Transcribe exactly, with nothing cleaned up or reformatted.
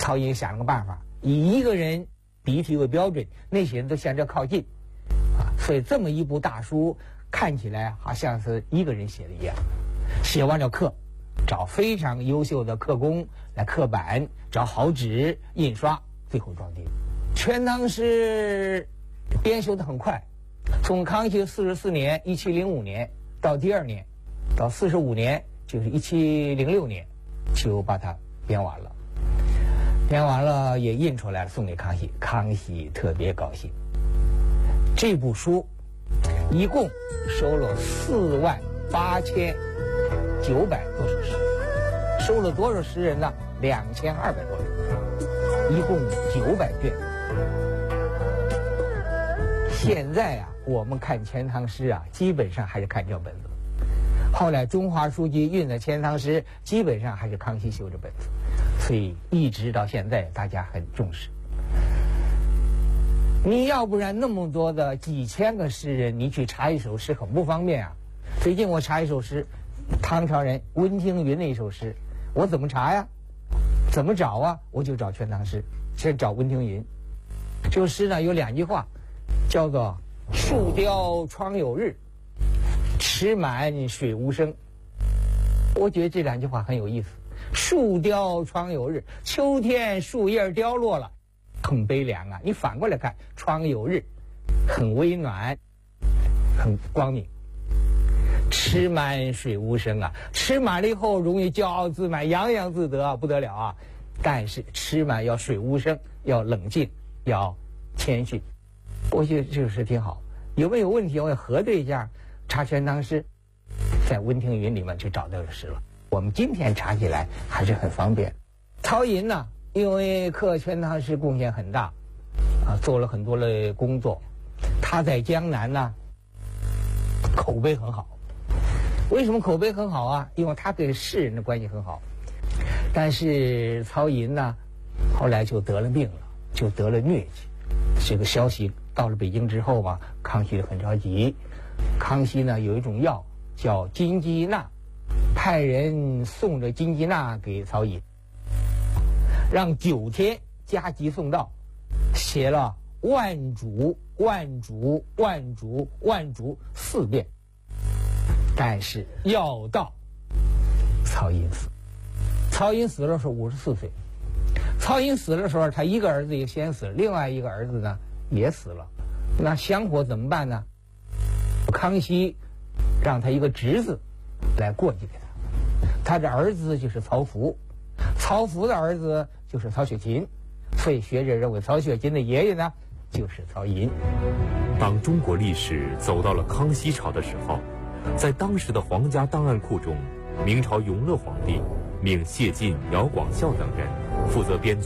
曹寅想了个办法，以一个人笔体为标准，那些人都向这靠近，啊，所以这么一部大书看起来好像是一个人写的一样。写完了刻，找非常优秀的刻工来刻版，找好纸印刷，最后装订。《全唐诗》编修得很快，从康熙四十四年一七零五年到第二年，到四十五年，就是一七零六年，就把它编完了。编完了也印出来了，送给康熙，康熙特别高兴。这部书一共收了四万八千九百多首诗，收了多少诗人呢？两千二百多人，一共九百卷。现在啊，我们看《钱塘诗》啊，基本上还是看这本子。后来中华书局印的《钱塘诗》，基本上还是康熙修这本子，所以一直到现在大家很重视。你要不然那么多的几千个诗人，你去查一首诗很不方便啊。最近我查一首诗，唐朝人温庭筠的一首诗，我怎么查呀？怎么找啊？我就找《全唐诗》，先找温庭筠。这首诗呢有两句话，叫做“树雕窗有日，池满水无声”。我觉得这两句话很有意思。树雕窗有日，秋天树叶凋落了，很悲凉啊。你反过来看，窗有日，很微暖，很光明。池满水无声啊，池满了以后容易骄傲自满，洋洋自得啊，不得了啊。但是池满要水无声，要冷静，要谦逊。我觉得这个诗挺好。有没有问题？我也核对一下。查《全唐诗》，在温庭筠里面就找到这诗了。我们今天查起来还是很方便。曹寅呢，因为刻《全唐诗》贡献很大，啊，做了很多的工作。他在江南呢，口碑很好。为什么口碑很好啊？因为他跟士人的关系很好。但是曹寅呢，后来就得了病了，就得了疟疾。这个消息到了北京之后嘛，康熙很着急。康熙呢有一种药叫金鸡纳，派人送着金鸡纳给曹寅，让九天加急送到，写了万主万主万主万主四遍。但是药到，曹寅死。曹寅死的时候五十四岁。曹寅死的时候，他一个儿子也先死了，另外一个儿子呢也死了。那香火怎么办呢？康熙让他一个侄子来过继给他，他的儿子就是曹福，曹福的儿子就是曹雪芹，所以学者认为曹雪芹的爷爷呢就是曹寅。 当中国历史走到了康熙朝的时候，在当时的皇家档案库中，明朝永乐皇帝命谢晋、姚广孝等人负责编